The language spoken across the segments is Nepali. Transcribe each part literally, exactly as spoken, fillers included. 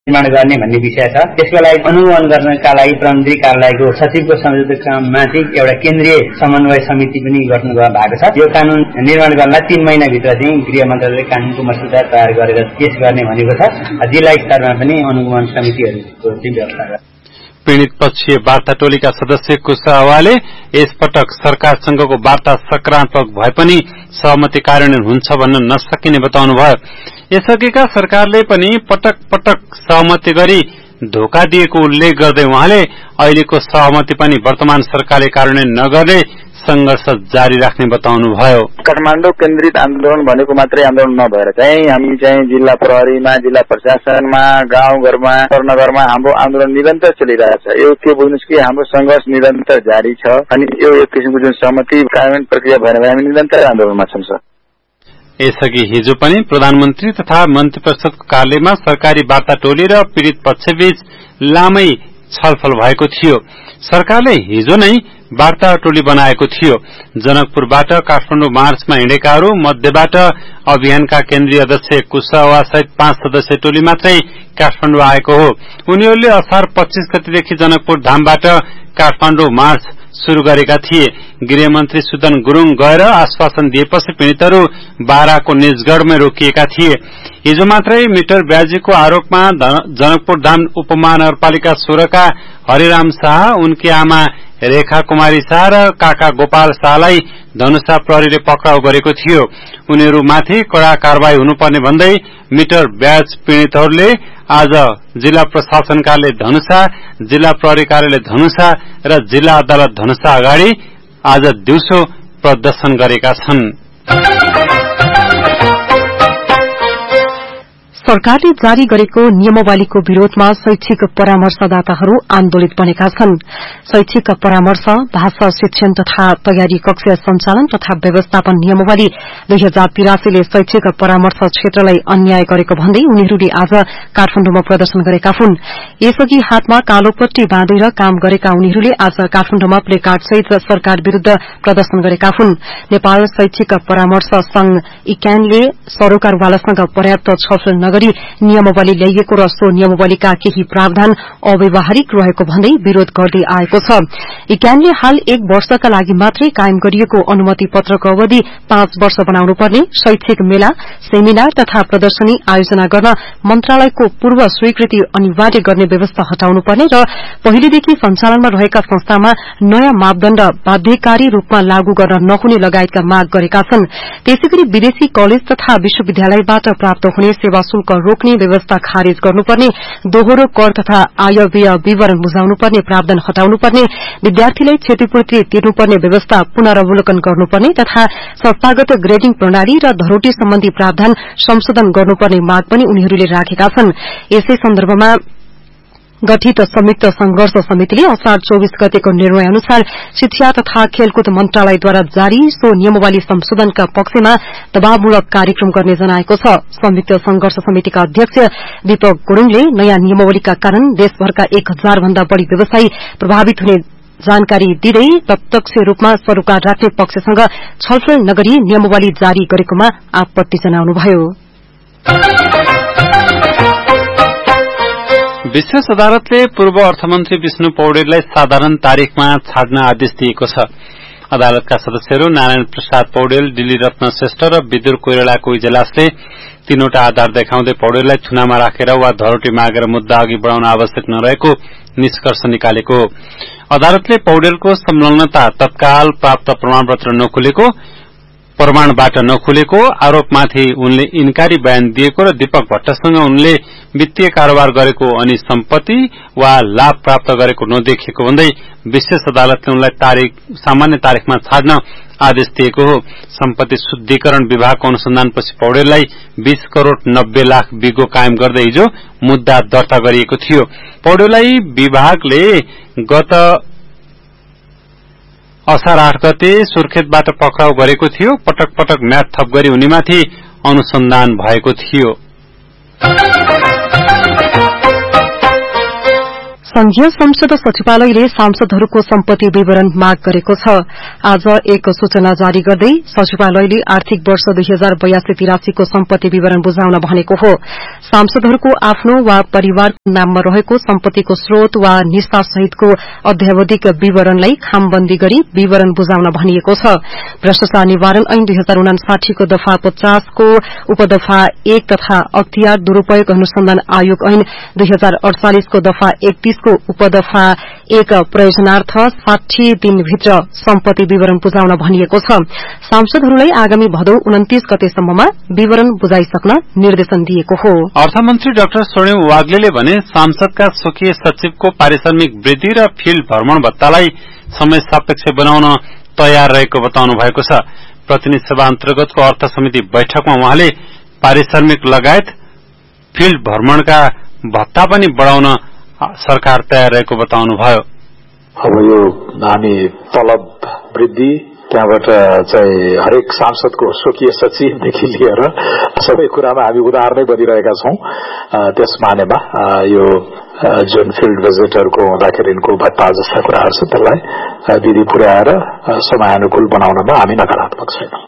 निर्माण गर्ने भन्ने विषय छ। त्यसको लागि अनुगमन गर्नका लागि प्रधानमन्त्री कार्यालयको सचिवको संयोजकमाथि एउटा केन्द्रीय समन्वय समिति पनि गठन भएको छ। यो कानून निर्माण गर्नलाई तीन महिनाभित्र चाहिँ गृह मन्त्रालयले कानूनको मस्यौदा तयार गरेर पेश गर्ने भनेको छ। जिल्ला स्तरमा पनि अनुगमन समितिहरूको चाहिँ व्यवस्था गर्छ। पीड़ित पक्षीय वार्ता टोलीका सदस्य कुशवाहाले यसपटक सरकारसँगको वार्ता सकारात्मक भए पनि सहमति कार्यान्वयन हुन्छ भन्न नसकिने बताउनुभयो। यसअघिका सरकारले पनि पटक पटक सहमति गरी धोका दिएको उल्लेख गर्दै उहाँले अहिलेको सहमति पनि वर्तमान सरकारले कार्यान्वयन नगर्ने संघर्ष जारी राख्ने बताउनुभयो। काठमाडौँ केन्द्रित आन्दोलन भनेको मात्रै आन्दोलन नभएर चाहिँ हामी चाहिँ जिल्ला प्रहरीमा, जिल्ला प्रशासनमा, गाउँघरमा, नगरमा हाम्रो आन्दोलन निरन्तर चलिरहेछ। यो के बुझ्नुहोस् कि हाम्रो संघर्ष निरन्तर जारी छ अनि यो एक किसिमको जुन सहमति कार्यान्वयन प्रक्रिया भएन भने हामी निरन्तर आन्दोलनमा छौं। यसअघि हिजो पनि प्रधानमन्त्री तथा मन्त्री परिषदको कार्यालयमा सरकारी वार्ता टोली र पीड़ित पक्षबीच लामै छलफल भएको थियो। सरकारले हिजो नै वार्ता टोली बनाएको थियो। जनकपुरबाट काठमाडौँ मार्चमा हिँडेकाहरू मध्यबाट अभियानका केन्द्रीय अध्यक्ष कुशवाहा सहित पाँच सदस्यीय टोली मात्रै काठमाडौँ आएको हो। उनीहरूले असार पच्चीस गतेदेखि जनकपुर धामबाट काठमाडौँ मार्च शुरू गरेका थिए। गृहमन्त्री सुदन गुरूङ गएर आश्वासन दिएपछि पीड़ितहरू बाराको निजगढ़मै रोकिएका थिए। हिजो मात्रै मिटर ब्याजीको आरोपमा जनकपुर धाम उपमहानगरपालिका सोह्रका हरिराम शाह, उनकी आमा रेखा कुमारी शाह र काका गोपाल शाहलाई धनुषा प्रहरीले पक्राउ गरेको थियो। उनीहरूमाथि कड़ा कारवाही हुनुपर्ने भन्दै मिटर ब्याज पीड़ितहरूले आज जिल्ला प्रशासन कार्यालय धनुषा, जिल्ला प्रहरी कार्यालय धनुषा र जिल्ला अदालत धनुषा अगाडि आज दिउँसो प्रदर्शन गरेका छन्। सरकारले जारी गरेको नियमावलीको विरोधमा शैक्षिक परामर्शदाताहरू आन्दोलित बनेका छन्। शैक्षिक परामर्श, भाषा शिक्षण तथा तयारी कक्ष सञ्चालन तथा व्यवस्थापन नियमावली दुई हजार तिरासीले शैक्षिक परामर्श क्षेत्रलाई अन्याय गरेको भन्दै उनीहरूले आज काठमाडौँमा प्रदर्शन गरेका हुन्। यसअघि हातमा कालोपट्टी बाँधेर काम गरेका उनीहरूले आज काठमाडौँमा प्लेकार्डसहित सरकार विरूद्ध प्रदर्शन गरेका हुन्। नेपाल शैक्षिक परामर्श संघ इक्यानले सरोकारवालासँग पर्याप्त छलफल नगरी नियमावली ल्याइएको र सो नियमावलीका केही प्रावधान अव्यवहारिक रहेको भन्दै विरोध गर्दै आएको छ। इक्यानले हाल एक वर्षका लागि मात्रै कायम गरिएको अनुमति पत्रको अवधि पाँच वर्ष बनाउनुपर्ने, शैक्षिक मेला, सेमिनार तथा प्रदर्शनी आयोजना गर्न मन्त्रालयको पूर्व स्वीकृति अनिवार्य गर्ने व्यवस्था हटाउनुपर्ने र पहिलेदेखि सञ्चालनमा रहेका संस्थामा नयाँ मापदण्ड बाध्यकारी रूपमा लागू गर्न नहुने लगायतका माग गरेका छन्। त्यसैगरी विदेशी कलेज तथा विश्वविद्यालयबाट प्राप्त हुने सेवा शुल्क रोक्ने व्यवस्था खारेज गर्नुपर्ने, दोहोरो कर तथा आय व्यय विवरण बुझाउनुपर्ने प्रावधान हटाउनुपर्ने, विद्यार्थीलाई क्षतिपूर्ति तिर्नुपर्ने व्यवस्था पुनरावलोकन गर्नुपर्ने तथा संस्थागत ग्रेडिङ प्रणाली र धरोटी सम्बन्धी प्रावधान संशोधन गर्नुपर्ने माग पनि उनीहरूले राखेका छन्। यसै सन्दर्भमा गठित संयुक्त संघर्ष समितिले असार चौबीस गतेको निर्णय अनुसार शिक्षा तथा खेलकुद मन्त्रालयद्वारा जारी सो नियमावली संशोधनका पक्षमा दबावमूलक कार्यक्रम गर्ने जनाएको छ। संयुक्त संघर्ष समितिका अध्यक्ष दीपक गुरूङले नयाँ नियमावलीका कारण देशभरका एक हजार भन्दा बढ़ी व्यवसायी प्रभावित हुने जानकारी दिँदै प्रत्यक्ष रूपमा सरोकार राख्ने पक्षसँग छलफल नगरी नियमावली जारी गरेकोमा आपत्ति जनाउनुभयो। विशेष अदालतले पूर्व अर्थमन्त्री विष्णु पौडेललाई साधारण तारिखमा छाड्न आदेश दिएको छ। अदालतका सदस्यहरू नारायण प्रसाद पौडेल, दिल्ली रत्न श्रेष्ठ र विदुर कोइरालाको इजलासले तीनवटा आधार देखाउँदै पौडेललाई थुनामा राखेर वा धरोटी मागेर मुद्दा अघि बढ़ाउन आवश्यक नरहेको निष्कर्ष निकालेको हो। अदालतले पौडेलको संलग्नता तत्काल प्राप्त प्रमाणपत्र नखुलेको प्रमाणबाट नखुलेको आरोपमाथि उनले इन्कारी बयान दिएको र दीपक भट्टसँग उनले वित्तीय कारोबार गरेको अनि सम्पत्ति वा लाभ प्राप्त गरेको नदेखिएको भन्दै विशेष अदालतले उनलाई तारिख सामान्य तारिखमा छाड्न आदेश दिएको हो। सम्पत्ति शुद्धिकरण विभागको अनुसन्धानपछि पौडेललाई बीस करोड़ नब्बे लाख बिगो कायम गर्दै हिजो मुद्दा दर्ता गरिएको थियो। पौडेललाई विभागले गत असार आठ गते सुर्खेतबाट पक्राउ गरेको थियो। पटक पटक म्याद थप गरी उनीमाथि अनुसन्धान भएको थियो। संघीय संसद सचिवालयले सांसदहरूको सम्पत्ति विवरण माग गरेको छ। आज एक सूचना जारी गर्दै सचिवालयले आर्थिक वर्ष दुई हजार बयासी तिरासीको सम्पत्ति विवरण बुझाउन भनेको हो। सांसदहरूको आफ्नो वा परिवारको नाममा रहेको सम्पत्तिको स्रोत वा निस्ता सहितको अध्यावधिक विवरणलाई खामबन्दी गरी विवरण बुझाउन भनिएको छ। भ्रष्टाचार निवारण ऐन दुई हजार उनासाठीको दफा पचासको उपदफा एक तथा अख्तियार दुरूपयोग अनुसन्धान आयोग ऐन दुई हजार अड़चालिसको दफा एकतीसको उपदफा एक प्रयोजनार्थ साठी दिनभित्र सम्पत्ति विवरण बुझाउन भनिएको छ। सांसदहरूलाई आगामी भदौ उन्तीस गतेसम्ममा विवरण बुझाइसक्न निर्देशन दिएको हो। अर्थमन्त्री डाक्टर स्वर्णिम वाग्लेले भने सांसदका स्वकीय सचिवको पारिश्रमिक वृद्धि र फिल्ड भ्रमण भत्तालाई समय सापेक्ष बनाउन तयार रहेको बताउनु भएको छ। प्रतिनिधि सभा अन्तर्गतको अर्थ समिति बैठकमा उहाँले पारिश्रमिक लगायत फिल्ड भ्रमणका भत्ता पनि बढ़ाउन सरकार तयार रहेको बताउनुभयो। अब यो हामी तलब वृद्धि त्यहाँबाट चाहिँ हरेक सांसदको स्वकीय सचिवदेखि लिएर सबै कुरामा हामी उदाहरणै बनिरहेका छौं। त्यस मानेमा यो जुन फिल्ड भिजिटरको हुँदाखेरि यिनको भत्ता जस्ता कुराहरू छ त्यसलाई विधि पुर्याएर समयानुकूल बनाउनमा हामी नकारात्मक छैनौं।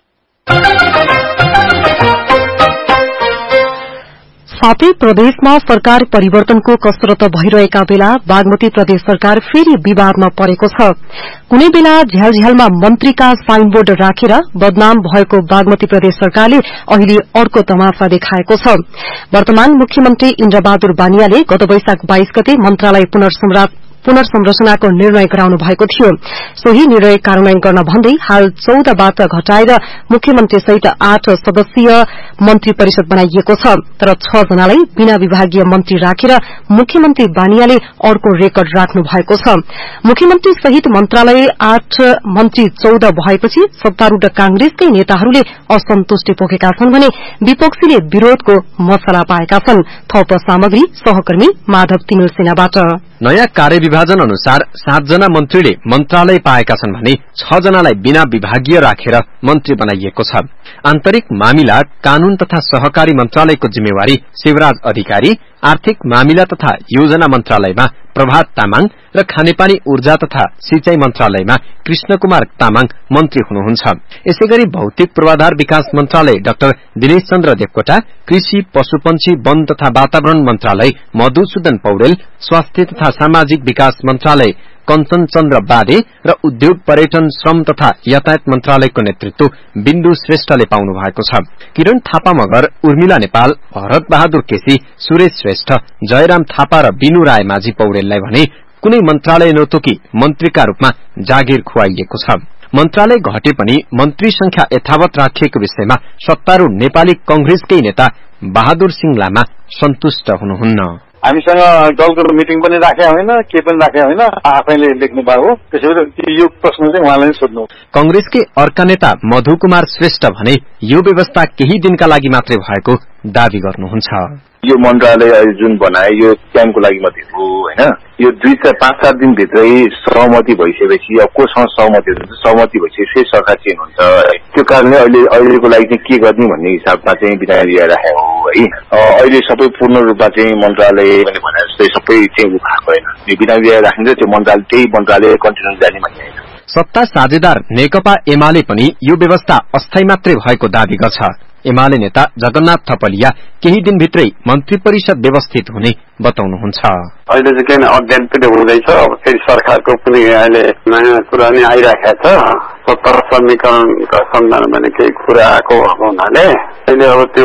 साथै प्रदेशमा सरकार परिवर्तनको कसरत भइरहेका बेला बागमती प्रदेश सरकार फेरि विवादमा परेको छ। कुनै बेला झ्यालझ्यालमा मन्त्रीका साइनबोर्ड राखेर बदनाम भएको बागमती प्रदेश सरकारले अहिले अर्को तमाशा देखाएको छ। वर्तमान मुख्यमन्त्री इन्द्रबहादुर बानियाले गत वैशाख बाइस गते मन्त्रालय पुनर्संरचनाको निर्णय गराउनु भएको थियो। सोही निर्णय कार्यान्वयन गर्न भन्दै हाल चौधबाट घटाएर मुख्यमन्त्री सहित आठ सदस्यीय मन्त्री परिषद बनाइएको छ। तर छ जनालाई बिना विभागीय मन्त्री राखेर मुख्यमन्त्री बानियाले अर्को रेकर्ड राख्नु भएको छ। मुख्यमन्त्री सहित मन्त्रालय आठ मन्त्री चौध भएपछि सत्तारूढ़ कांग्रेसकै नेताहरूले असन्तुष्टि पोखेका छन् भने विपक्षीले विरोधको मसला पाएका छन्। थप सामग्री सहकर्मी माधव तिमिल सेनाबाट। नयाँ कार्यविभाजन अनुसार सातजना मन्त्रीले मन्त्रालय पाएका छन् भने छ जनालाई बिना विभागीय राखेर मन्त्री बनाइएको छ। आन्तरिक मामिला, कानून तथा सहकारी मन्त्रालयको जिम्मेवारी शिवराज अधिकारी, आर्थिक मामिला तथा योजना मन्त्रालयमा प्रभात तामाङ र खानेपानी ऊर्जा तथा सिंचाई मन्त्रालयमा कृष्ण कुमार तामाङ मन्त्री हुनुहुन्छ। यसैगरी भौतिक पूर्वाधार विकास मन्त्रालय डाक्टर दिनेश चन्द्र देवकोटा, कृषि पशुपन्छी वन तथा वातावरण मन्त्रालय मधुसूदन पौडेल, स्वास्थ्य तथा सामाजिक विकास मन्त्रालय कञ्चन चन्द्र बादे र उद्योग पर्यटन श्रम तथा यातायात मन्त्रालयको नेतृत्व बिन्दु श्रेष्ठले पाउनु भएको छ। किरण थापा मगर, उर्मिला नेपाल, भरत बहादुर केसी, सुरेश श्रेष्ठ, जयराम थापा र बिनु राय माझी पौडेललाई भने कुनै मन्त्रालय नतोकी मन्त्रीका रूपमा जागिर खुवाइएको छ। मन्त्रालय घटे पनि मन्त्री संख्या यथावत राखिएको विषयमा सत्तारूढ़ नेपाली कंग्रेसकै नेता बहादुर सिंह लामा सन्तुष्ट हुनुहुन्न। हामीसँग दलको मिटिङ पनि राखे होइन, के पनि राखे होइन, आफैले लेख्नु भएको हो। त्यसैले यो प्रश्न चाहिँ उहाँलाई नै सोध्नु। कंग्रेसकै अर्का नेता मधु कुमार श्रेष्ठ भने यो व्यवस्था केही दिनका लागि मात्रै भएको दावी गर्नुहुन्छ। यो मन्त्रालय जुन बनाए यो टाइमको लागि मात्रै हो होइन। यो दुई चार पाँच सात दिनभित्रै सहमति भइसकेपछि अब कोसँग सहमति हुन्छ, सहमति भइसकेपछि सरकार चेन्ज हुन्छ। त्यो कारणले अहिले अहिलेको लागि चाहिँ के गर्ने भन्ने हिसाबमा चाहिँ बिना लिएर राखेको हो है। अहिले सबै पूर्ण रूपमा चाहिँ मन्त्रालय भने जस्तै सबै चाहिँ भएको होइन। यो बिना लिएर राखिन्छ, त्यो मन्त्रालय त्यही मन्त्रालय कन्टिन्यू जाने भन्ने होइन। सत्ता साझेदार नेकपा एमाले पनि यो व्यवस्था अस्थायी मात्रै भएको दावी गर्छ। एमाले नेता जगन्नाथ थपलिया केही दिनभित्रै मन्त्री परिषद व्यवस्थित हुने बताउनुहुन्छ। अहिले चाहिँ किन अध्ययन पनि हुँदैछ, अब फेरि सरकारको पनि अहिले नयाँ कुरा नै आइराखेको छ। सत्ता समीकरणका सन्धान भन्ने केही कुरा आएको भएको हुनाले अहिले अब त्यो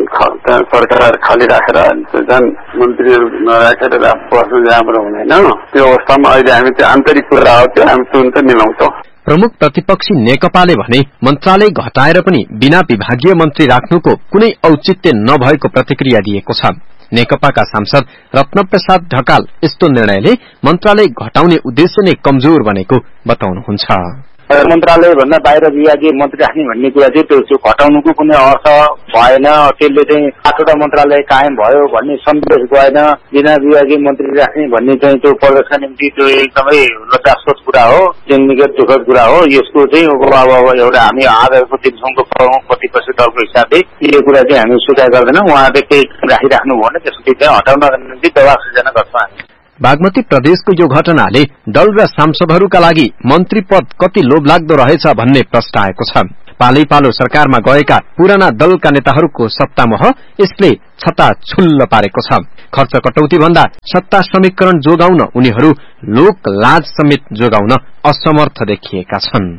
सरकार खाली राखेर झन् मन्त्रीहरू नराखेर बस्नु राम्रो हुँदैन। त्यो अवस्थामा अहिले हामी त्यो आन्तरिक कुरा हो, त्यो हामी तुरन्त मिलाउँछौँ। प्रमुख प्रतिपक्षी नेकपाले भने मन्त्रालय घटाएर पनि बिना विभागीय मन्त्री राख्नुको कुनै औचित्य नभएको प्रतिक्रिया दिएको छ। नेकपाका सांसद रत्नप्रसाद ढकाल यस्तो निर्णयले मन्त्रालय घटाउने उद्देश्य नै कमजोर बनेको बताउनुहुन्छ। मन्त्रालय भन्दा बाहिर विभागीय मन्त्री राख्ने भन्ने कुरा चाहिँ त्यो घटाउनुको कुनै अर्थ भएन। त्यसले चाहिँ आठवटा मन्त्रालय कायम भयो भन्ने सन्देश गएन। बिना विभागीय मन्त्री राख्ने भन्ने चाहिँ त्यो प्रदेशका निम्ति त्यो एकदमै लज्जास्पद कुरा हो, निकै दुःखद कुरा हो। यसको चाहिँ अब एउटा हामी आजको दिनसम्मको प्रमुख प्रतिपक्ष दलको हिसाबले यो कुरा चाहिँ हामी स्वीकार गर्दैनौँ। उहाँहरूले केही राखिराख्नु भयो भने त्यसको चाहिँ हटाउनका निम्ति दबाब सृजना गर्छौँ हामी। बागमती प्रदेशको यो घटनाले दल र सांसदहरूका लागि मन्त्री पद कति लोभलाग्दो रहेछ भन्ने प्रश्न आएको छ। पालै पालो सरकारमा गएका पुराना दलका नेताहरूको सत्तामोह यसले छता छुल्ल पारेको छ। खर्च कटौती भन्दा सत्ता समीकरण जोगाउन उनीहरू लोक लाज समेत जोगाउन असमर्थ देखिएका छन्।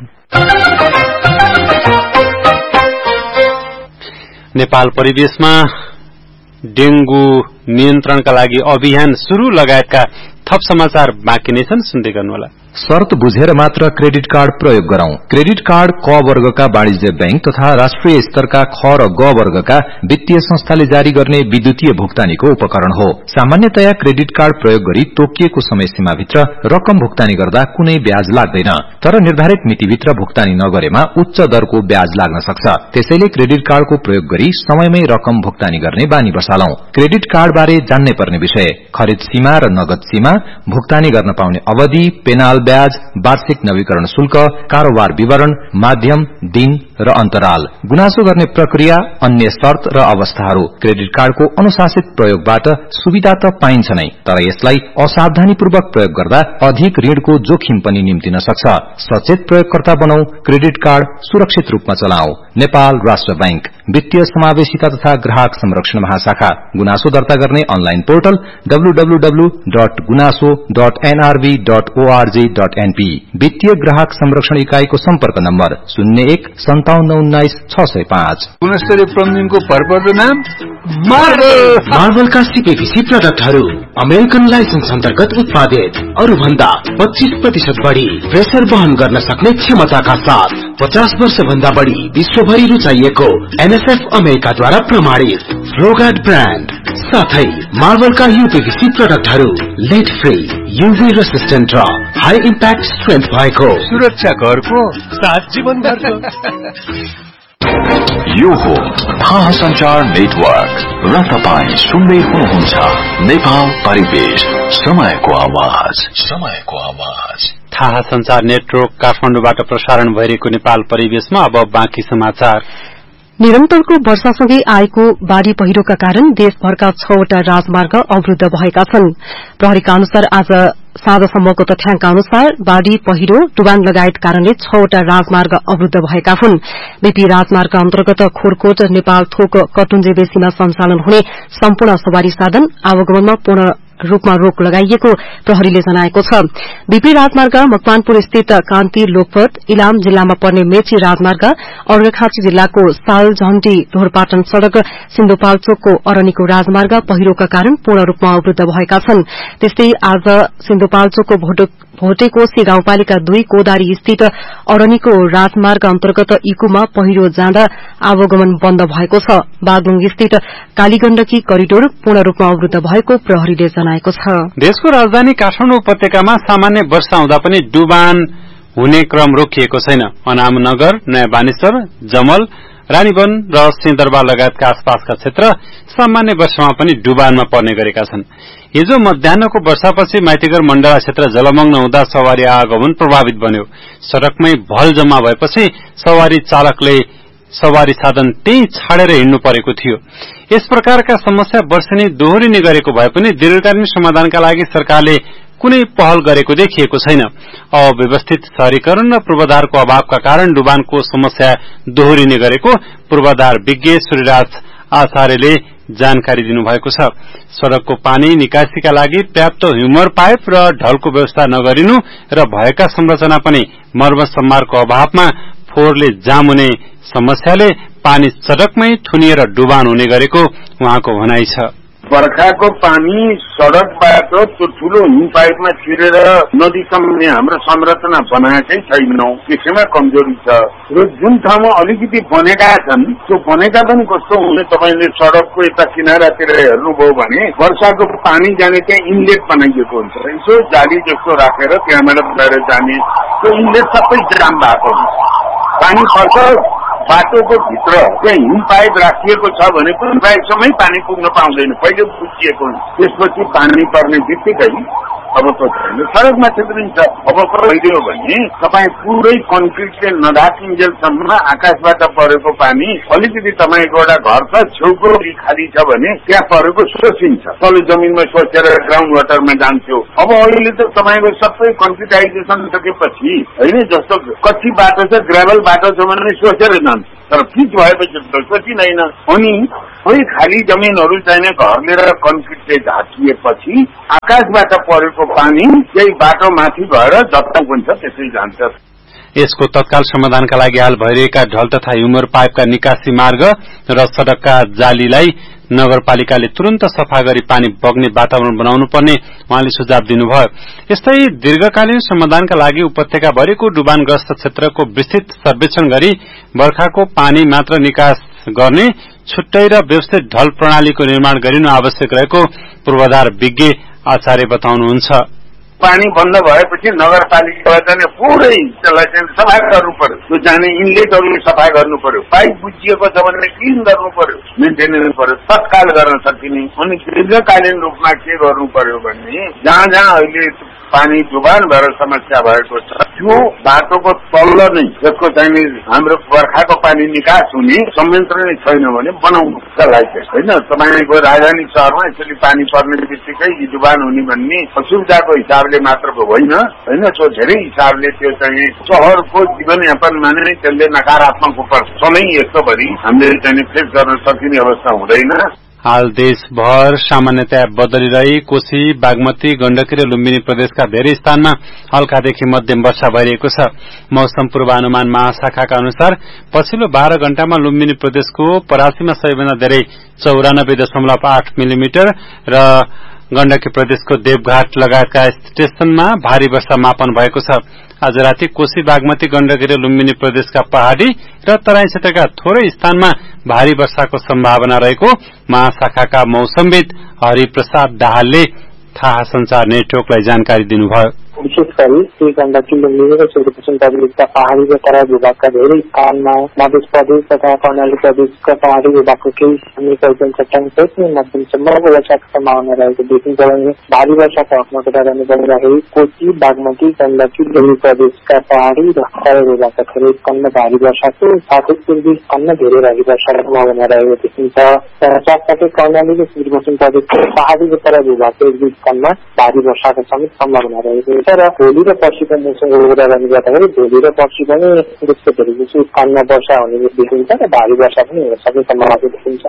नेपाल परिवेशमा डेंगू नियन्त्रणका लागि अभियान शुरू लगायतका थप समाचार बाँकी नै छन्, सुन्दै गर्नुहोला। शर्त बुझेर मात्र क्रेडिट कार्ड प्रयोग गरौं। क्रेडिट कार्ड क वर्गका वाणिज्य बैंक तथा राष्ट्रिय स्तरका ख र ग वर्गका वित्तीय संस्थाले जारी गर्ने विद्युतीय भुक्तानीको उपकरण हो। सामान्यतया क्रेडिट कार्ड प्रयोग गरी तोकिएको समय सीमाभित्र रकम भुक्तानी गर्दा कुनै ब्याज लाग्दैन, तर निर्धारित मितिभित्र भुक्तानी नगरेमा उच्च दरको ब्याज लाग्न सक्छ। त्यसैले क्रेडिट कार्डको प्रयोग गरी समयमै रकम भुक्तानी गर्ने बानी बसालौं। क्रेडिट कार्ड बारे जान्नै पर्ने विषय: खरिद सीमा र नगद सीमा, भुक्तानी गर्न पाउने अवधि, पेनाल ब्याज, वार्षिक नवीकरण शुल्क, कारोबार विवरण, माध्यम, दिन र अन्तराल, गुनासो गर्ने प्रक्रिया, अन्य शर्त र अवस्थाहरू। क्रेडिट कार्डको अनुशासित प्रयोगबाट सुविधा त पाइन्छ नै, तर यसलाई असावधानीपूर्वक प्रयोग गर्दा अधिक ऋणको जोखिम पनि निम्तिन सक्छ। सचेत प्रयोगकर्ता बनौं, क्रेडिट कार्ड सुरक्षित रूपमा चलाऊ। नेपाल राष्ट्र बैंक, वित्तीय समावेशिता तथा ग्राहक संरक्षण महाशाखा। गुनासो दर्ता गर्ने online portal W W W dot गुनासो dot NRB dot ORG dot NP. वित्तीय ग्राहक संरक्षण इकाईको सम्पर्क नम्बर शून्य एक सन्ताउन्न उन्नाइस छ सय पाँच। गुणस्तरीय प्लम्बिङको भरपर्दो नाम मार्बल। मार्बलका सीपीभीसी प्रडक्टहरू अमेरिकन लाइसेन्स अन्तर्गत उत्पादित, अरू भन्दा पच्चीस प्रतिशत बढ़ी प्रेसर वहन गर्न सक्ने क्षमताका साथ पचास वर्ष भन्दा बढ़ी विश्वभरि रुचाइएको एनएसएफ अमेरिकाद्वारा प्रमाणित फ्लोगार्ड ब्रान्ड, साथै मार्बलका यूपीभीसी प्रडक्टहरू लेड फ्री, यूभी रेसिस्टेन्ट र हाई इम्प्याक्ट स्ट्रेन्थ भएको सुरक्षा घरको साथ जीवनभरको। यो हो थाहा संचार नेटवर्क र तपाईँ सुन्दै हुनुहुन्छ नेपाल परिवेश, समयको आवाज, समयको आवाज। थाहा संचार नेटवर्क काठमाडौँबाट प्रसारण भइरहेको नेपाल परिवेशमा अब बाँकी समाचार। निरन्तरको वर्षासँगै आएको बाढ़ी पहिरोका कारण देशभरका छवटा राजमार्ग अवरूद्ध भएका छन्। प्रहरीका अनुसार आज साँझसम्मको तथ्याङ्क अनुसार बाढ़ी पहिरो, डुबान लगायत कारणले छवटा राजमार्ग अवरूद्ध भएका हुन्। बीपी राजमार्ग अन्तर्गत खोरकोट नेपाल थोक कटुञ्जे बेसीमा सञ्चालन हुने सम्पूर्ण सवारी साधन आवागमनमा पूर्ण रूपमा रोक लगाइएको प्रहरीले जनाएको छ। बीपी राजमार्ग मकवानपुर स्थित कान्ति लोकपथ, इलाम जिल्लामा पर्ने मेची राजमार्ग, अर्घाखाँची जिल्लाको सालझण्डी ढोरपाटन सड़क, सिन्धुपाल्चोकको अरनीको राजमार्ग पहिरोका कारण पूर्ण रूपमा अवरूद्ध भएका छन्। त्यस्तै आज सिन्धुपाल्चोकको भोटेकोशी गाउँपालिका दुई कोदारी स्थित अरनीको राजमार्ग अन्तर्गत इकुमा पहिरो जाँदा आवागमन बन्द भएको छ। बागलुङ स्थित कालीगण्डकी करिडोर पूर्ण रूपमा अवरूद्ध भएको प्रहरीले जनाएको छ। देशको राजधानी काठमाडौँ उपत्यकामा सामान्य वर्षा हुँदा पनि डुबान हुने क्रम रोकिएको छैन। अनामनगर, नयाँ बानेश्वर, जमल, रानीवन र सिंहदरबार लगायतका आसपासका क्षेत्र सामान्य वर्षामा पनि डुबानमा पर्ने गरेका छन्। हिजो मध्याहको वर्षापछि माइतीघर मण्डला क्षेत्र जलमग्न हुँदा सवारी आवागमन प्रभावित बन्यो। सड़कमै भल जम्मा भएपछि सवारी चालकले सवारी साधन त्यही छाडेर हिँड्नु परेको थियो। यस प्रकारका समस्या वर्षेनी दोहोरिने गरेको भए पनि दीर्घकालीन समाधानका लागि सरकारले कुनै पहल गरेको देखिएको छैन। अव्यवस्थित शहरीकरण र पूर्वाधारको अभावका कारण डुबानको समस्या दोहोरिने गरेको पूर्वाधार विज्ञ सूर्यराज आचार्यले जानकारी दिनुभएको छ। सड़कको पानी निकासीका लागि पर्याप्त ह्युमर पाइप र ढलको व्यवस्था नगरिनु र भएका संरचना पनि मर्मत सम्मारको अभावमा फोहोरले जाम हुने समस्याले पानी सड़कमै थुनिएर डुबान हुने गरेको उहाँको भनाइ छ। बर्खाको पानी सड़कबाट त्यो ठूलो हिम पाइपमा छिरेर नदीसम्म हाम्रो संरचना बनाएकै छैनौं, त्यसैमा कमजोरी छ। र जुन ठाउँमा अलिकति बनेका छन् त्यो बनेका पनि कस्तो हुने, तपाईले सड़कको यता किनारातिर हेर्नुभयो भने वर्षाको पानी जाने त्यहाँ इनलेट बनाइएको हुन्छ, यसो जाली जस्तो राखेर त्यहाँबाट बढेर जाने, त्यो इनलेट सबै जाम भएको हुन्छ। पानी पर्छ बाटोको भित्र त्यहाँ हिम पाइप राखिएको छ भने पनि पाइपसम्मै पानी पुग्न पाउँदैन, पहिले बुझिएको हुन्छ। त्यसपछि पानी पर्ने बित्तिकै अब त छैन, सडकमा छित्रिन्छ। अब भइदियो भने तपाईँ पुरै कन्क्रिटले नढाकिन्जेलसम्म आकाशबाट परेको पानी अलिकति तपाईँको एउटा घर छ छेउको खाली छ भने त्यहाँ परेको सोचिन्छ, तल्लो जमिनमा सोचेर ग्राउन्ड वाटरमा जान्थ्यो। अब अहिले त तपाईँको सबै कन्क्रिटाइजेसन सकेपछि होइन, जस्तो कच्ची बाटो छ ग्राभल बाटो छ भने सोचेर जान्छ, तर पिच भएपछि सोचिँदैन। अनि कोही खाली जमिनहरू चाहिने घरले र कन्क्रिटले ढाकिएपछि आकाशबाट परेको पानी त्यही बाटो माथि भएर जता हुन्छ त्यसै जान्छ। यसको तत्काल समाधानका लागि हाल भइरहेका ढल तथा ह्युमर पाइपका निकासी मार्ग र सड़कका जालीलाई नगरपालिकाले तुरन्त सफा गरी पानी बग्ने वातावरण बनाउनु पर्ने उहाँले सुझाव दिनुभयो। यस्तै दीर्घकालीन समाधानका लागि उपत्यका भरिको डुबानग्रस्त क्षेत्रको विस्तृत सर्वेक्षण गरी बर्खाको पानी मात्र निकास गर्ने छुट्टै र व्यवस्थित ढल प्रणालीको निर्माण गरिनु आवश्यक रहेको पूर्वाधार विज्ञ आचार्य बताउनुहुन्छ। पानी बन्द भएपछि नगरपालिकालाई चाहिँ पुरै त्यसलाई चाहिँ सफा गर्नु पर्यो, त्यो जाने इनलेटहरू सफा गर्नु पर्यो, पाइप बुझिएको छ भने क्लिन गर्नु पर्यो, मेन्टेनेन्स पर्यो, तत्काल गर्न सकिने। अनि दीर्घकालीन रूपमा के गर्नु पर्यो भने जहाँ जहाँ अहिले पानी डुबान भएर समस्या भएको छ त्यो बाटोको तल्लो नै जसको चाहिँ हाम्रो बर्खाको पानी निकास हुने संयन्त्र नै छैन भने बनाउनु त्यसलाई चाहिँ होइन। तपाईँको राजधानी सहरमा यसरी पानी पर्ने बित्तिकै डुबान हुने भन्ने असुविधाको हिसाबले मात्र होइन होइन, त्यो धेरै हिसाबले त्यो चाहिँ सहरको जीवनयापनमा नै त्यसले नकारात्मक पर्छ नै। यस्तो भरि हामीले चाहिँ फेस गर्न सकिने अवस्था हुँदैन। हाल देशभर सामान्यतया बदलिरही कोशी, बागमती, गण्डकी र लुम्बिनी प्रदेशका धेरै स्थानमा हल्कादेखि मध्यम वर्षा भइरहेको छ। मौसम पूर्वानुमान महाशाखाका अनुसार पछिल्लो बाह्र घण्टामा लुम्बिनी प्रदेशको परासीमा सबैभन्दा धेरै चौरानब्बे दशमलव आठ मिलिमिटर र गण्डकी प्रदेशको देवघाट लगायतका स्टेशनमा भारी वर्षा मापन भएको छ। आज राति कोशी, बागमती, गण्डकी र लुम्बिनी प्रदेशका पहाड़ी र तराई क्षेत्रका थोरै स्थानमा भारी वर्षाको सम्भावना रहेको महाशाखाका मौसमविद हरिप्रसाद दाहालले थाहा संचार नेटवर्कलाई जानकारी दिनुभयो। विशेष गरी श्री गण्डकी, लुम्बिनी र सूर्यकुसुम प्रदेशका पहाड़ी र तराई भूभागका धेरै स्थानमा, मध्य प्रदेश तथा कर्णाली प्रदेशका पहाड़ी भूभागको केही स्थानीय पर्यटन चट्टानसहित मध्यमसम्मको वर्षाको सम्भावना रहेको देखिन्छ भने भारी वर्षाको हकमा कुरा रहने भइरहे कोशी, बागमती, गण्डकी, लुम्बिनी प्रदेशका पहाड़ी र तराई भूभागका धेरै स्थानमा भारी वर्षाको साथै पूर्वी स्थानमा धेरै भारी वर्षाको सम्भावना रहेको देखिन्छ। साथसाथै कर्णाली र सूर्यकुसुम प्रदेशका पहाड़ी र तराई भूभागको एक दुई स्थानमा भारी वर्षाको समेत सम्भावना रहेको छ। र भोलि र पर्सिको मौसमको कुरा गर्ने गर्दाखेरि भोलि र पर्सि पनि देशको धेरै जसो स्थानमा वर्षा हुने देखिन्छ र भारी वर्षा पनि हुन सक्ने सम्भावना देखिन्छ।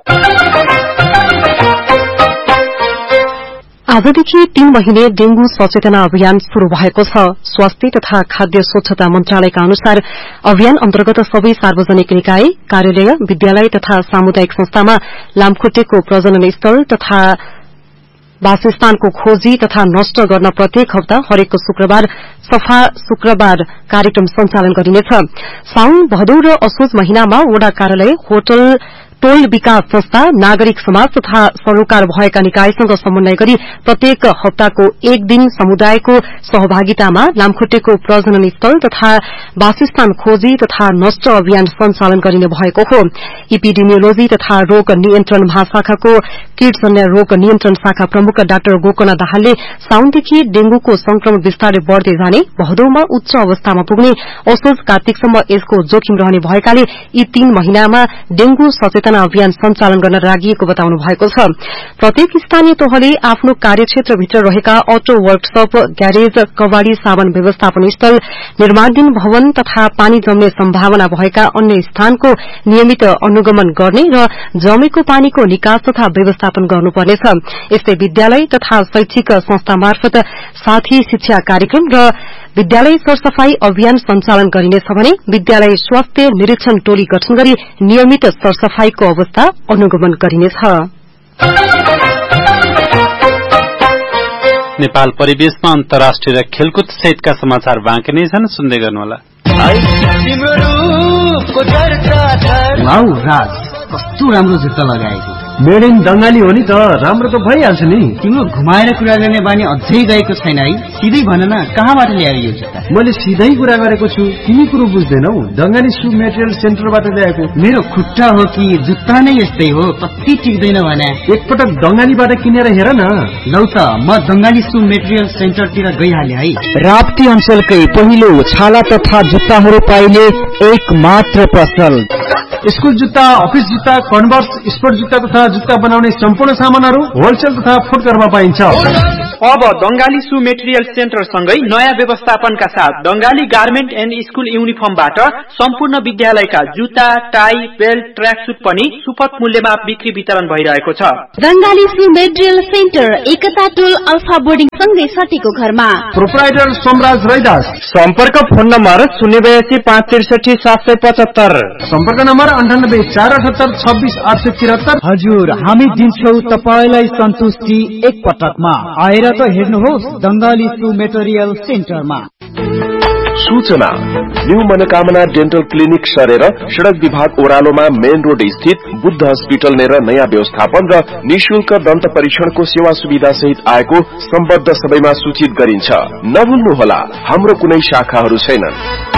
आजदेखि तीन महिने डेंगू सचेतना अभियान शुरू भएको छ। स्वास्थ्य तथा खाद्य स्वच्छता मन्त्रालयका अनुसार अभियान अन्तर्गत सबै सार्वजनिक निकाय, कार्यालय, विद्यालय तथा सामुदायिक संस्थामा लामखुट्टेको प्रजनन स्थल तथा वासस्थानको खोजी तथा नष्ट गर्न प्रत्येक हप्ता हरेक शुक्रबार सफा शुक्रबार कार्यक्रम सञ्चालन गरिनेछ। साउन, भदौ र असोज महिनामा वडा कार्यालय, होटल, टोल विकास संस्था, नागरिक समाज तथा सरोकार भएका निकायसँग समन्वय गरी प्रत्येक हप्ताको एक दिन समुदायको सहभागितामा लामखुट्टेको प्रजनन स्थल तथा वासस्थान खोजी तथा नष्ट अभियान सञ्चालन गरिने भएको हो। इपिडेमियोलोजी तथा रोग नियन्त्रण महाशाखाको कीटजन्य रोग नियन्त्रण शाखा प्रमुख डाक्टर गोकर्ण दाहालले साउनदेखि डेंगूको संक्रमण विस्तारै बढ़दै जाने, भदौमा उच्च अवस्थामा पुग्ने, असोज कार्तिकसम्म यसको जोखिम रहने भएकाले यी तीन महिनामा डेंगू सचेतना अभियान सञ्चालन गर्न लागि बताउनु भएको छ। प्रत्येक स्थानीय तहले आफ्नो कार्यक्षेत्रभित्र रहेका अटो वर्कशप, ग्यारेज, कबाड़ी, सामान व्यवस्थापन स्थल, निर्माणाधीन भवन तथा पानी जम्ने सम्भावना भएका अन्य स्थानको नियमित अनुगमन गर्ने र जमेको पानीको निकास तथा व्यवस्थापन गर्नुपर्नेछ। यस्तै विद्यालय तथा शैक्षिक संस्था मार्फत साथी शिक्षा कार्यक्रम र विद्यालय सरसफाई अभियान सञ्चालन गरिनेछ भने विद्यालय स्वास्थ्य निरीक्षण टोली गठन गरी नियमित सरसफाईको अवस्था अनुगमन गरिनेछ। नेपाल परिवेशमा अन्तर्राष्ट्रिय र खेलकुद सहितका समाचार बाँकी नै छन्, सुन्दै गर्नुहोला। वाउ राज, कस्तो राम्रो जुत्ता लगाएको, मेड इन बंगाली हो नि त, राम्रो त भइहाल्छ नि। तिम्रो घुमाएर कुरा गर्ने बानी अझै गएको छैन है। सिधै भन न, कहाँबाट ल्यायो यो जुत्ता? मैले सिधै कुरा गरेको छु, तिमी कुरो बुझ्दैनौ। बंगाली सु मेटेरियल सेन्टरबाट ल्याएको। मेरो खुट्टा हो कि जुत्ता नै यस्तै हो, कति टिक्दैन भने। एकपटक बंगालीबाट किनेर हेर न। लौ त, म बंगाली सु मेटेरियल सेन्टरतिर गइहाले है। राप्ती अञ्चलकै पहिलो छाला तथा जुत्ताहरू पाइने एक मात्र पसल। स्कुल जुत्ता, अफिस जुत्ता, कन्भर्स, स्पोर्ट जुत्ता तथा जुत्ता बनाउने सम्पूर्ण सामानहरू होलसेल तथा फुटकरमा पाइन्छ। अब बंगाली सु मेटेरियल सेन्टर सँगै नयाँ व्यवस्थापनका साथ बंगाली गार्मेन्ट एन्ड स्कुल युनिफर्मबाट सम्पूर्ण विद्यालयका जुत्ता, टाई, बेल्ट, ट्र्याकसुट पनि सुपथ मूल्यमा बिक्री वितरण भइरहेको छ। बंगाली सु मेटेरियल सेन्टर एकता टोल अल्फा बोर्डिङ सँगै सटेको घरमा। प्रोप्राइटर सोमराज रैदास। सम्पर्क फोन नम्बर शून्य बयासी पाँच त्रिसठी सात सय पचहत्तर। सम्पर्क नम्बर अन्ठानब्बे चार अठहत्तर छब्बिस आठ सय त्रिहत्तर। हजुर, हामी दिन्छौ तपाईलाई सन्तुष्टि एक पटकमा। आएर त हेर्नुहोस् बंगाली सु मेटेरियल सेन्टरमा। सूचना, न्यू मनोकामना डेन्टल क्लिनिक सरेर सड़क विभाग ओह्रालोमा मेन रोड स्थित बुद्ध हस्पिटल नेर नयाँ व्यवस्थापन र निशुल्क दन्त परीक्षणको सेवा सुविधा सहित आएको सम्बद्ध सबैमा सूचित गरिन्छ। नभुल्नुहोला, हाम्रो कुनै शाखाहरू छैनन्।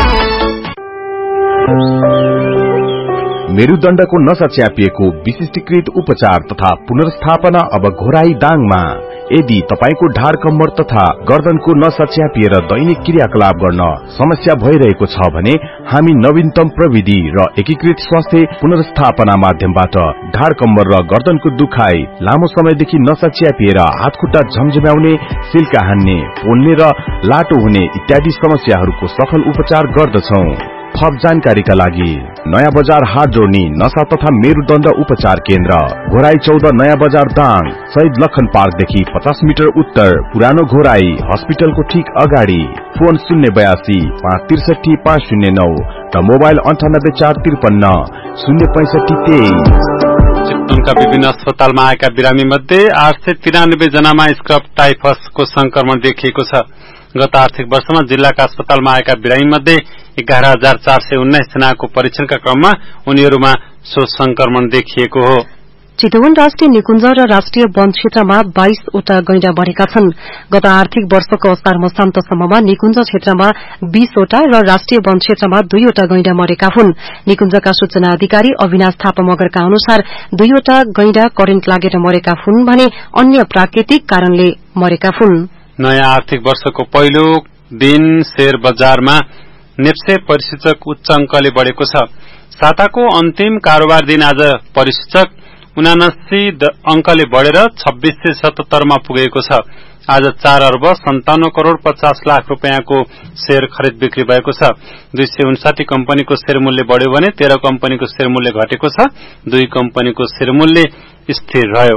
मेरुदण्डको नसा च्यापिएको विशिष्टीकृत उपचार तथा पुनर्स्थापना अब घोराई दाङमा। यदि तपाईको ढाड कम्मर तथा गर्दनको नसा च्यापिएर दैनिक क्रियाकलाप गर्न समस्या भइरहेको छ भने हामी नवीनतम प्रविधि र एकीकृत स्वास्थ्य पुनर्स्थापना माध्यमबाट ढाड कम्मर र गर्दनको दुखाइ, लामो समयदेखि नसा च्यापिएर हातखुट्टा झमझम्याउने, सिल्का हान्ने, पोल्ने र लाटो हुने इत्यादि समस्याहरूको सफल उपचार गर्दछौं। थप जानकारीका लागि नयाँ बजार हाट जोड्नी नशा तथा मेरुदण्ड उपचार केन्द्र, घोराई चौध नयाँ बजार दाङ, शहीद लखन पार्कदेखि पचास मिटर उत्तर, पुरानो घोराई हस्पिटलको ठीक अगाडि। फोन शून्य बयासी पाँच त्रिसठी पाँच शून्य नौ र मोबाइल अन्ठानब्बे चार त्रिपन्न शून्य पैंसठी तेइस। चितवनका विभिन्न अस्पतालमा आएका बिरामी मध्ये आठ सय तिरानब्बे जनामा स्क्रब टाइफसको संक्रमण देखिएको छ। गत आर्थिक वर्षमा जिल्लाका अस्पतालमा आएका बिरामी मध्ये एघार हजार चार सय उन्नाइस जनाको परीक्षणका क्रममा उनीहरूमा सो संक्रमण देखिएको हो। चितवन राष्ट्रिय निकुञ्ज र राष्ट्रिय वन क्षेत्रमा बाइसवटा गैंडा बढ़ेका छन्। गत आर्थिक वर्षको असार मसान्तसम्ममा निकुञ्ज क्षेत्रमा बीसवटा र राष्ट्रिय वन क्षेत्रमा दुईवटा गैंडा मरेका हुन्। निकुञ्जका सूचना अधिकारी अविनाश थापा मगरका अनुसार दुईवटा गैंडा करेन्ट लागेर मरेका हुन् भने अन्य प्राकृतिक कारणले मरेका हुन्। नयाँ आर्थिक वर्षको पहिलो दिन शेयर बजारमा नेप्से परिसूचक उच्च अंकले बढ़ेको छ। साताको अन्तिम कारोबार दिन आज परिसूचक उनासी अंकले बढ़ेर छब्बीस सय सतहत्तरमा पुगेको छ। आज चार अर्ब सन्ताउन्न करोड़ पचास लाख रूपियाँको शेयर खरिद बिक्री भएको छ। दुई सय उन्साठी कम्पनीको शेयर मूल्य बढ़्यो भने तेह्र कम्पनीको शेयर मूल्य घटेको छ। दुई कम्पनीको शेयर मूल्य स्थिर रह्यो।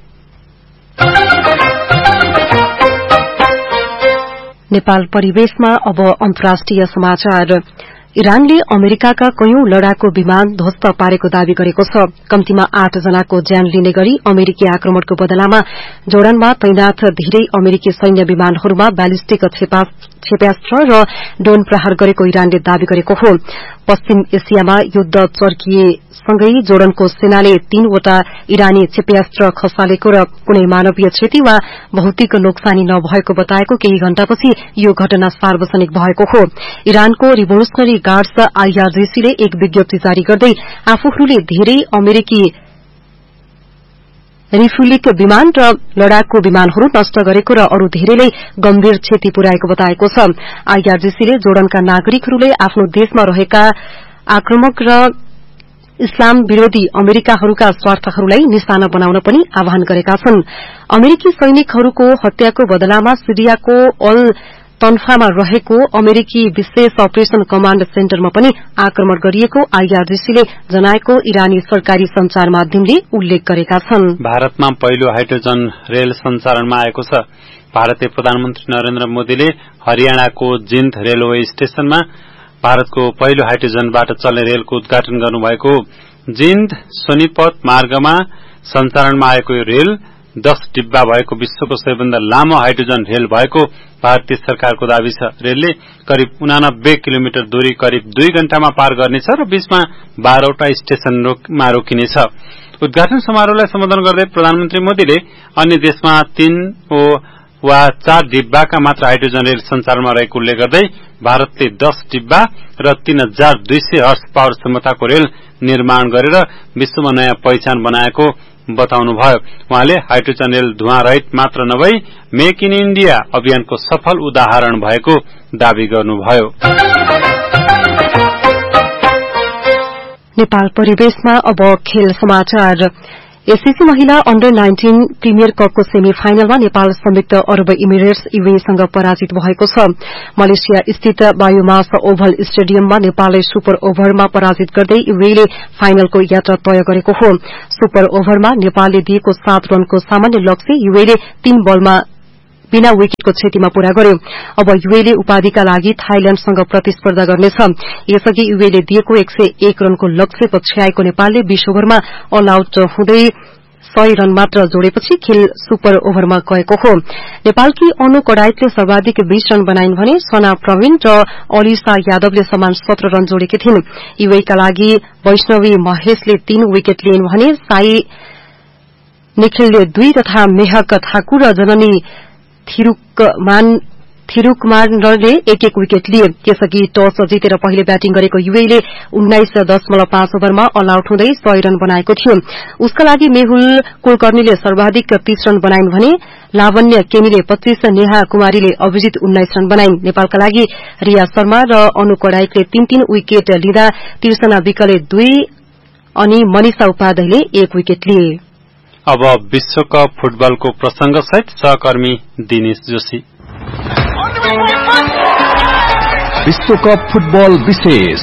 नेपाल परिवेशमा अब अन्तर्राष्ट्रिय समाचार। इरानले अमेरिकाका कयौं लड़ाकू विमान ध्वस्त पारेको दावी गरेको छ। कम्तीमा आठ जनाको ज्यान लिने गरी अमेरिकी आक्रमणको बदलामा जोर्डनमा तैनाथ धेरै अमेरिकी सैन्य विमानहरूमा ब्यालिस्टिक क्षेप्यास्त्र र ड्रोन प्रहार गरेको इरानले दावी गरेको हो। पश्चिम एसियामा युद्ध चर्किएसँगै जोर्डनको सेनाले तीनवटा इरानी क्षेप्यास्त्र खसालेको र कुनै मानवीय क्षति वा भौतिक नोक्सानी नभएको बताएको केही घण्टापछि यो घटना सार्वजनिक भएको हो। इरानको रिभोल्युसनरी गार्ड्स आईआरजीसीले एक विज्ञप्ति जारी गर्दै आफूहरूले धेरै अमेरिकी रिफ्युलिक विमान र लड़ाकू विमानहरू नष्ट गरेको र अरू धेरैलाई गम्भीर क्षति पुर्याएको बताएको छ। आईआरजीसीले जोर्डनका नागरिकहरूले आफ्नो देशमा रहेका आक्रमक र इस्लाम विरोधी अमेरिकाहरूका स्वार्थहरूलाई निशाना बनाउन पनि आह्वान गरेका छन्। अमेरिकी सैनिकहरूको हत्याको बदलामा सिरियाको अल तन्फामा रहेको अमेरिकी विशेष अपरेशन कमाण्ड सेन्टरमा पनि आक्रमण गरिएको आईआरजीसीले जनाएको इरानी सरकारी संचार माध्यमले उल्लेख गरेका छन्। भारतमा पहिलो हाइड्रोजन रेल सञ्चालनमा आएको छ। भारतीय प्रधानमन्त्री नरेन्द्र मोदीले हरियाणाको जिन्द रेलवे स्टेशनमा भारतको पहिलो हाइड्रोजनबाट चल्ने रेलको उद्घाटन गर्नुभएको हो। जिन्द सोनीपत मार्गमा सञ्चालनमा आएको यो रेल दस डिब्बा भएको विश्वको सबैभन्दा लामो हाइड्रोजन रेल भएको भारतीय सरकारको दावी छ। रेलले करिब उनानब्बे किलोमिटर दूरी करिब दुई घण्टामा पार गर्नेछ र बीचमा बाह्रवटा स्टेशनमा रोकिनेछ। उद्घाटन समारोहलाई सम्बोधन गर्दै प्रधानमन्त्री मोदीले अन्य देशमा तीन वा चार डिब्बाका मात्र हाइड्रोजन रेल सञ्चालनमा रहेको उल्लेख गर्दै भारतले दस डिब्बा र तीन हजार दुई सय हर्स पावर क्षमताको रेल निर्माण गरेर विश्वमा नयाँ पहिचान बनाएको बताउनुभयो। उहाँले हाइड्रोजन रेल धुवा रहित मात्र नभई मेक इन इण्डिया अभियानको सफल उदाहरण भएको दावी गर्नुभयो। नेपाल परिवेशमा अब खेल समाचार। एससीसी महिला अन्डर नाइन्टीन प्रिमियर कपको सेमी फाइनलमा नेपाल संयुक्त अरब इमिरेट्स यूएईसँग पराजित भएको छ। मलेसिया स्थित बायोमास ओभल स्टेडियममा नेपालले सुपर ओभरमा पराजित गर्दै यूएईले फाइनलको यात्रा तय गरेको हो। सुपर ओभरमा नेपालले दिएको सात रनको सामान्य लक्ष्य यूएईले तीन बलमा बिना विकेटको क्षतिमा पूरा गर्यो। अब यूएईले उपाधिका लागि थाइल्याण्डसँग प्रतिस्पर्धा गर्नेछ। यसअघि यूएईले दिएको एक सय एक रनको लक्ष्य पछ्याएको नेपालले बीस ओभरमा अल आउट हुँदै सय रन मात्र जोडेपछि खेल सुपर ओभरमा गएको हो। नेपालकी अनु कडायतले सर्वाधिक बीस रन बनाइन् भने सना प्रवीण र अलिसा यादवले समान सत्र रन जोडेकी थिइन्। यूएईका लागि वैष्णवी महेशले तीन विकेट लिइन् भने साई निखिलले दुई तथा मेहक ठाकुर र जननी थिरूकमानले एक एक विकेट लिए। त्यसअघि टस जितेर पहिले ब्याटिङ गरेको यूएईले उन्नाइस दशमलव पाँच ओभरमा अल आउट हुँदै सय रन बनाएको थियो। उसका लागि मेहुल कुलकर्णीले सर्वाधिक तीस रन बनाइन् भने लावण्य केमीले पच्चीस, नेहा कुमारीले अभिजित उन्नाइस रन बनाइन्। नेपालका लागि रिया शर्मा र अनु कडायतले तीन तीन विकेट लिँदा तिर्सना विकले दुई अनि मनिषा उपाध्यायले एक विकेट लिए। अब विश्वकप फुटबलको प्रसंग सहित सहकर्मी दिनेश जोशी। विश्वकप फुटबल विशेष।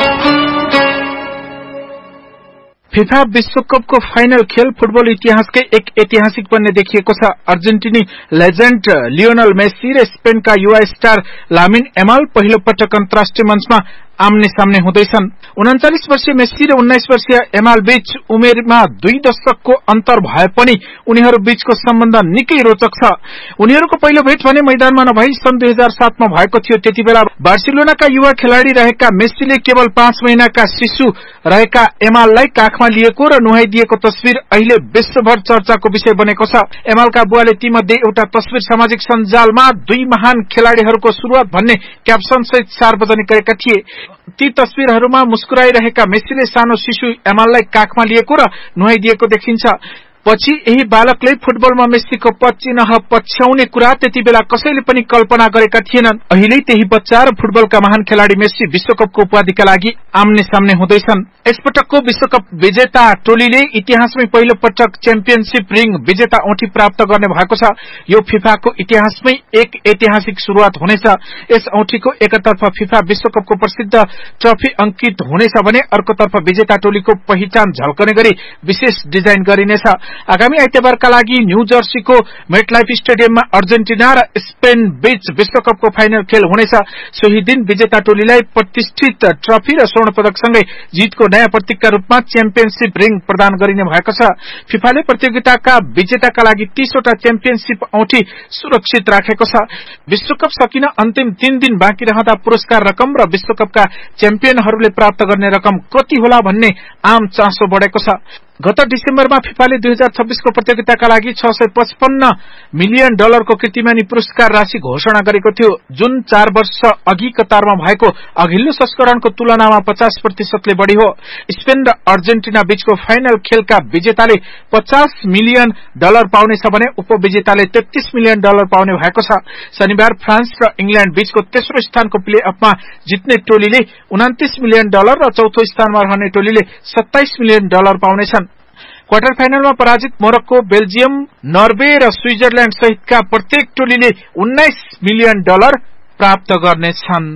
फिफा विश्वकपको फाइनल खेल फुटबल इतिहासकै एक ऐतिहासिक बन्ने देखिएको छ। अर्जेन्टिनी लेजेन्ड लियोनल मेस्सी र स्पेनका युवा स्टार लामिन एमाल पहिलो पटक अन्तर्राष्ट्रिय मञ्चमा आम्ने सामने हुँदैछन्। उन्चालिस वर्षीय मेस्सी र उन्नाइस वर्षीय एमाल बीच उमेरमा दुई दशकको अन्तर भए पनि उनीहरू बीचको सम्बन्ध निकै रोचक छ। उनीहरूको पहिलो भेट भने मैदानमा नभई सन् दुई हजार सातमा भएको थियो। त्यति बेला बार्सिलोनाका युवा खेलाड़ी रहेका मेस्सीले केवल पाँच महिनाका शिशु रहेका एमाललाई काखमा लिएको र नुहाइदिएको तस्विर अहिले विश्वभर चर्चाको विषय बनेको छ। एमालका बुवाले तीमध्ये एउटा तस्विर सामाजिक सञ्जालमा दुई महान खेलाड़ीहरूको शुरूआत भन्ने क्याप्सन सहित सार्वजनिक गरेका थिए। ती तस्विरहरूमा मुस्कुराइरहेका मेस्सीले सानो शिशु एमाललाई काखमा लिएको र नुहाइदिएको देखिन्छ। पछि यही बालकले फुटबलमा मेस्सीको पदचिन्ह पछ्याउने कुरा त्यति बेला कसैले पनि कल्पना गरेका थिएनन्। अहिले त्यही बच्चा र फुटबलका महान खेलाड़ी मेस्सी विश्वकपको उपाधिका लागि आम्ने सामने हुँदैछन्। यसपटकको विश्वकप विजेता टोलीले इतिहासमै पहिलो पटक च्याम्पियनशिप रिङ विजेता औँठी प्राप्त गर्ने भएको छ। यो फिफाको इतिहासमै एक ऐतिहासिक शुरूआत हुनेछ। यस औँठीको एकतर्फ फिफा विश्वकपको प्रसिद्ध ट्रफी अंकित हुनेछ भने अर्कोतर्फ विजेता टोलीको पहिचान झल्कने गरी विशेष डिजाइन गरिनेछ। आगामी आइतबारका लागि न्यू जर्सीको मेटलाइफ स्टेडियममा अर्जेन्टिना र स्पेन बीच विश्वकपको फाइनल खेल हुनेछ। सोही दिन विजेता टोलीलाई प्रतिष्ठित ट्रफी र स्वर्ण पदकसँगै जितको नयाँ प्रतीकका रूपमा च्याम्पियनशिप रिङ प्रदान गरिने भएको छ। फिफाले प्रतियोगिताका विजेताका लागि तीसवटा च्याम्पियनशिप औँठी सुरक्षित राखेको छ। विश्वकप सकिन अन्तिम तीन दिन बाँकी रहँदा पुरस्कार रकम र विश्वकपका च्याम्पियनहरूले प्राप्त गर्ने रकम कति होला भन्ने आम चासो बढेको छ। गत डिसेम्बरमा फिफाले दुई हजार छब्बीसको प्रतियोगिताका लागि छ सय पचपन्न मिलियन डलरको कीर्तिमानी पुरस्कार राशि घोषणा गरेको थियो, जुन चार वर्ष अघि कतारमा भएको अघिल्लो संस्करणको तुलनामा पचास प्रतिशतले बढ़ी हो। स्पेन र अर्जेन्टिना बीचको फाइनल खेलका विजेताले पचास मिलियन डलर पाउनेछ भने उपविजेताले तेत्तीस मिलियन डलर पाउने भएको छ। शनिबार फ्रान्स र इंग्ल्याण्ड बीचको तेस्रो स्थानको प्ले अफमा जित्ने टोलीले उनातीस मिलियन डलर र चौथो स्थानमा रहने टोलीले सत्ताइस मिलियन डलर पाउनेछन्। क्वार्टर फाइनलमा पराजित मोरक्को, बेल्जियम, नर्वे र स्विजरल्याण्ड सहितका प्रत्येक टोलीले उन्नाइस मिलियन डलर प्राप्त गर्नेछन्।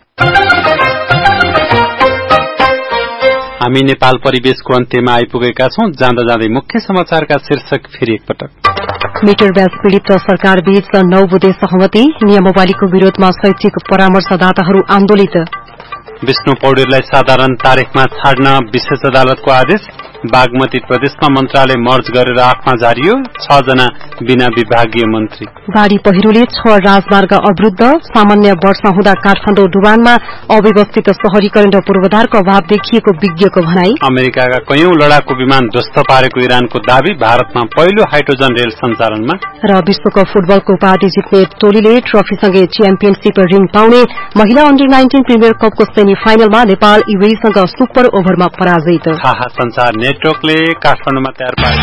हामी नेपाल परिवेशको अन्त्यमा आइपुगेका छौं। जाँदा जाँदै मुख्य समाचारका शीर्षक फेरि एकपटक। मिटर ब्याज पीड़ित र सरकार बीच नौ बुधे सहमति, नियमावलीको विरोधमा शैक्षिक परामर्शदाताहरू आन्दोलित। विष्णु पौडेललाई साधारण तारिखमा छाड्न विशेष अदालतको आदेश। बागमती प्रदेशमा मन्त्रालय मर्ज गरेर आठमा झारियो, छ जना बिना विभागीय मन्त्री। बाढ़ी पहिरोले छ राजमार्ग अवरुद्ध, सामान्य वर्षा हुँदा काठमाडौँ डुबानमा अव्यवस्थित शहरीकरण र पूर्वाधारको अभाव देखिएको विज्ञको भनाई। अमेरिकाका कैयौं लडाकु विमान ध्वस्त पारेको इरानको दावी, भारतमा पहिलो हाइड्रोजन रेल सञ्चालनमा। र विश्वकप फुटबलको उपाधि जित्ने टोलीले ट्रफीसँगै च्याम्पियनशीप रिङ पाउने। महिला अन्डर नाइन्टिन प्रिमियर कपको सेमी फाइनलमा नेपाल युएईसँग सुपर ओभरमा पराजित। थाहा संचार नेटवर्कले काठमाडौँमा तयार पारे।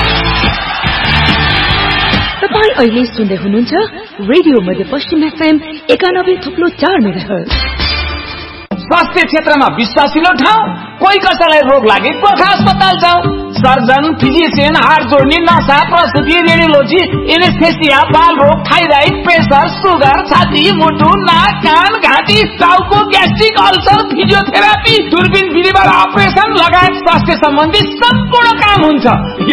तपाईँ अहिले सुन्दै हुनुहुन्छ रेडियो मध्यपश्चिम एफएम एकानब्बे थुप्लो चार मेगाहर्ज। स्वास्थ्य क्षेत्रमा विश्वासिलो ठाउँ, कोही कसैलाई रोग लागे गोर्खा अस्पताल जाऊ। सर्जन, फिजिशियन, हाड जोड्ने, नसा, प्रसुति, रेडियोलोजी, एनेस्थेसिया, बाल रोग, थाइराइड, प्रेसर, सुगर, छाती, मुटु, नाक, कान, घाँटी, टाउको, ग्यास्ट्रिक, अल्सर, फिजियोथेरापी, दूरबीन विधिबाट अपरेसन लगायत स्वास्थ्य सम्बन्धी सम्पूर्ण काम हुन्छ।